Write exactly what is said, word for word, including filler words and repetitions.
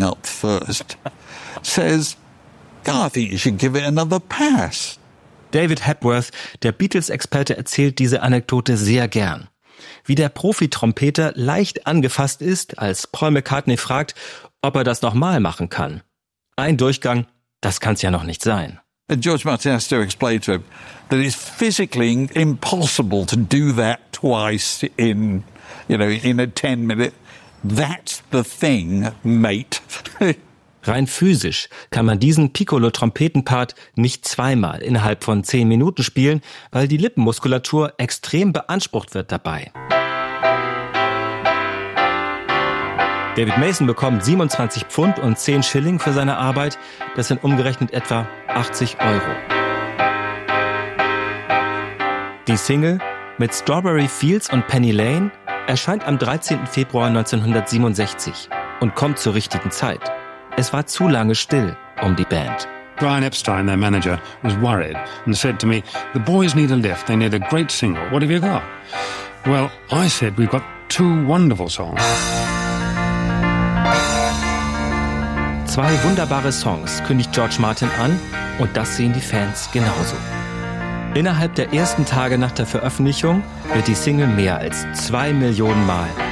warming up first, says, I think you should give it another pass. David Hepworth, der Beatles-Experte, erzählt diese Anekdote sehr gern. Wie der Profi-Trompeter leicht angefasst ist, als Paul McCartney fragt, ob er das nochmal machen kann. Ein Durchgang, das kann's ja noch nicht sein. And George Martin has to explain to him that it's physically impossible to do that twice in, you know, in a ten minute. That's the thing, mate. Rein physisch kann man diesen Piccolo-Trompetenpart nicht zweimal innerhalb von zehn Minuten spielen, weil die Lippenmuskulatur extrem beansprucht wird dabei. David Mason bekommt siebenundzwanzig Pfund und zehn Schilling für seine Arbeit. Das sind umgerechnet etwa achtzig Euro. Die Single mit Strawberry Fields und Penny Lane erscheint am dreizehnten Februar neunzehnhundertsiebenundsechzig und kommt zur richtigen Zeit. Es war zu lange still um die Band. Brian Epstein, their manager, was worried and said to me, the boys need a lift, they need a great single. What have you got? Well, I said, we've got two wonderful songs. Zwei wunderbare Songs kündigt George Martin an und das sehen die Fans genauso. Innerhalb der ersten Tage nach der Veröffentlichung wird die Single mehr als zwei Millionen Mal